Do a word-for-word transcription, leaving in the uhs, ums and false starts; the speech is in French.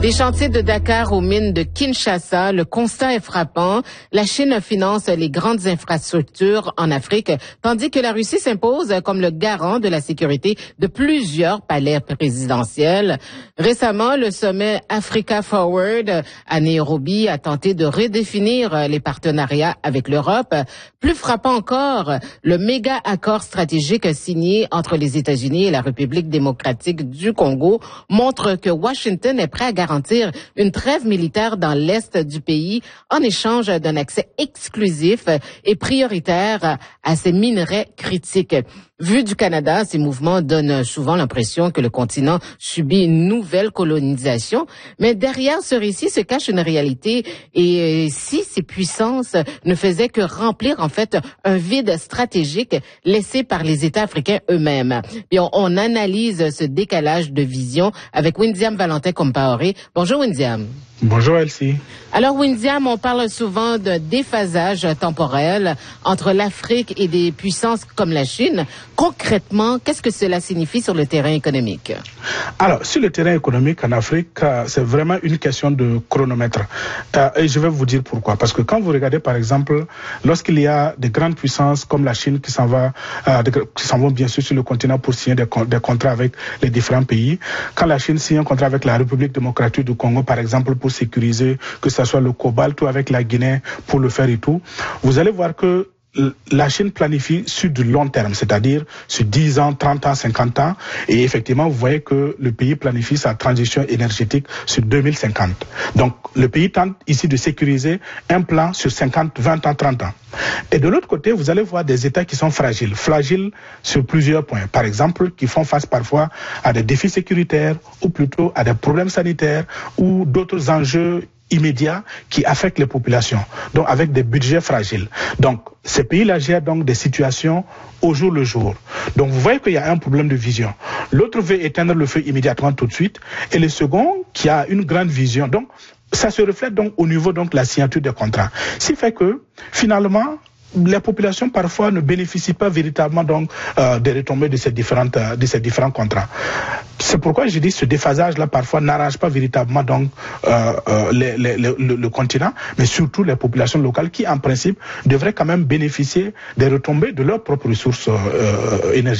Des chantiers de Dakar aux mines de Kinshasa, le constat est frappant. La Chine finance les grandes infrastructures en Afrique, tandis que la Russie s'impose comme le garant de la sécurité de plusieurs palais présidentiels. Récemment, le sommet Africa Forward à Nairobi a tenté de redéfinir les partenariats avec l'Europe. Plus frappant encore, le méga accord stratégique signé entre les États-Unis et la République démocratique du Congo montre que Washington est prêt à garantir une trêve militaire dans l'est du pays en échange d'un accès exclusif et prioritaire à ces minerais critiques. Vu du Canada, ces mouvements donnent souvent l'impression que le continent subit une nouvelle colonisation, mais derrière ce récit se cache une réalité. Et si ces puissances ne faisaient que remplir en fait un vide stratégique laissé par les États africains eux-mêmes. Puis on, on analyse ce décalage de vision avec Windiam Valentin Compaoré. Bonjour Windiam. Bonjour Elsie. Alors Windiam, on parle souvent de déphasage temporel entre l'Afrique et des puissances comme la Chine. Concrètement, qu'est-ce que cela signifie sur le terrain économique? Alors, sur le terrain économique en Afrique, c'est vraiment une question de chronomètre. Euh, et je vais vous dire pourquoi. Parce que quand vous regardez, par exemple, lorsqu'il y a des grandes puissances comme la Chine qui s'en va, euh, qui s'en vont bien sûr sur le continent pour signer des, des contrats avec les différents pays, quand la Chine signe un contrat avec la République démocratique du Congo, par exemple, pour sécuriser, que ce soit le cobalt ou avec la Guinée pour le faire et tout, vous allez voir que la Chine planifie sur du long terme, c'est-à-dire sur dix ans, trente ans, cinquante ans. Et effectivement, vous voyez que le pays planifie sa transition énergétique sur deux mille cinquante. Donc, le pays tente ici de sécuriser un plan sur cinquante, vingt ans, trente ans. Et de l'autre côté, vous allez voir des États qui sont fragiles, fragiles sur plusieurs points. Par exemple, qui font face parfois à des défis sécuritaires ou plutôt à des problèmes sanitaires ou d'autres enjeux immédiats qui affectent les populations, donc avec des budgets fragiles. Donc, ces pays-là gèrent donc des situations au jour le jour. Donc, vous voyez qu'il y a un problème de vision. L'autre veut éteindre le feu immédiatement tout de suite, et le second qui a une grande vision. Donc, ça se reflète donc au niveau donc de la signature des contrats. Ce qui fait que, finalement, les populations parfois ne bénéficient pas véritablement donc euh, des retombées de ces différentes euh, de ces différents contrats. C'est pourquoi je dis ce déphasage-là parfois n'arrange pas véritablement donc euh, euh, les, les, le, le continent, mais surtout les populations locales qui en principe devraient quand même bénéficier des retombées de leurs propres ressources euh, énergétiques.